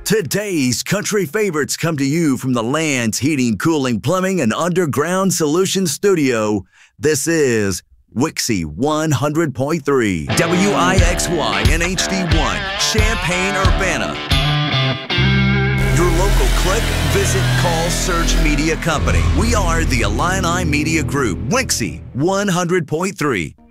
Today's country favorites come to you from the Land's Heating, Cooling, Plumbing, and Underground Solutions Studio. This is Wixie 100.3, WIXY and HD1, Champaign-Urbana. Your local click, visit, call, search media company. We are the Illini Media Group, Wixie 100.3.